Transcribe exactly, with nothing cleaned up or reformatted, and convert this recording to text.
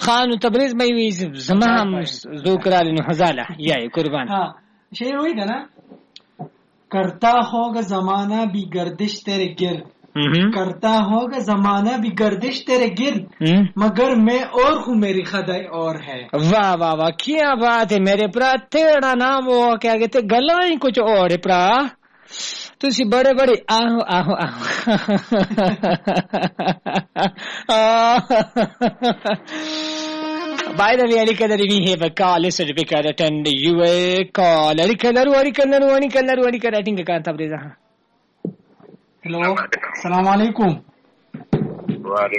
خان تبریز مې وی زما هم ذکر نو حزاله یا قربان. हाँ शेर वही था ना, करता होगा जमाना भी गर्दिश तेरे गिर्द, करता होगा जमाना भी गर्दिश तेरे गिर्द, मगर मैं और हूँ मेरी खदाई और है. वाह वाह वाह क्या बात है मेरे भरा, तेरा नाम वो क्या कहते गला ही कुछ और है भरा. तुसी बड़े बड़े आहो आहो आहो By the way, Ali Kadari, we have a call. Let's attend you a call. Ali Kadaru, Ali Kadaru, Ali Kadaru, Ali Kadaru. I think I can't have this. Hello. Assalamu alaikum. Wa